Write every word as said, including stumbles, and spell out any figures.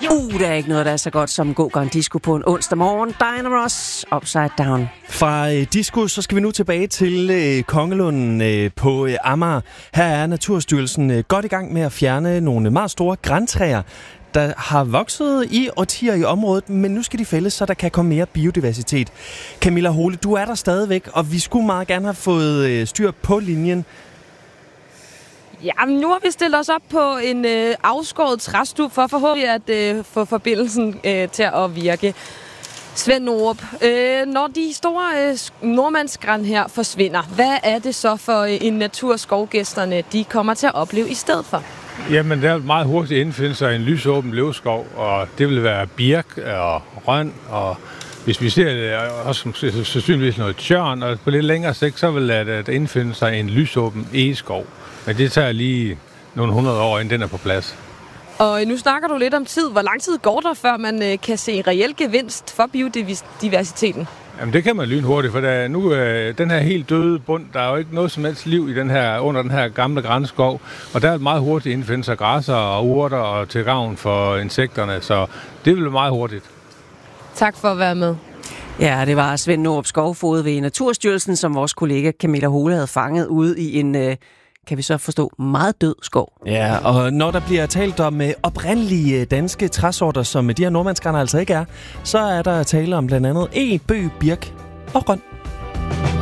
Uh, der er ikke noget, der er så godt som god gang disco på en onsdag morgen. Diana Ross, Upside Down. Fra øh, disco, så skal vi nu tilbage til øh, Kongelunden øh, på øh, Amager. Her er Naturstyrelsen øh, godt i gang med at fjerne nogle meget store grantræer, der har vokset i årtier i området, men nu skal de fældes, så der kan komme mere biodiversitet. Camilla Hole, du er der stadigvæk, og vi skulle meget gerne have fået øh, styr på linjen. Ja, men nu har vi stillet os op på en øh, afskåret træstup for forhåbentlig at øh, få forbindelsen øh, til at virke. Svend Norup, øh, når de store øh, nordmandsgran her forsvinder, hvad er det så for øh, en natur, skovgæsterne de kommer til at opleve i stedet for? Jamen, der er meget hurtigt indfinde sig en lysåben løvskov, og det vil være birk og røn, og hvis vi ser det også som sandsynligvis noget tjørn, og på lidt længere sigt, så vil der indfinde sig en lysåben egeskov. Men det tager lige nogle hundrede år, inden den er på plads. Og nu snakker du lidt om tid. Hvor lang tid går der, før man øh, kan se en reel gevinst for biodiversiteten? Jamen, det kan man lynhurtigt, for der, nu øh, den her helt døde bund, der er jo ikke noget som helst liv i den her, under den her gamle grænskov, og der er meget hurtigt indfinde sig græsser og urter og til gavn for insekterne, så det vil være meget hurtigt. Tak for at være med. Ja, det var Svend Norup Skovfod ved Naturstyrelsen, som vores kollega Camilla Hole havde fanget ude i en, øh, kan vi så forstå, meget død skov. Ja, og når der bliver talt om øh, oprindelige danske træsorter, som de her nordmandsgraner altså ikke er, så er der tale om blandt andet eg, bøg, birk og røn.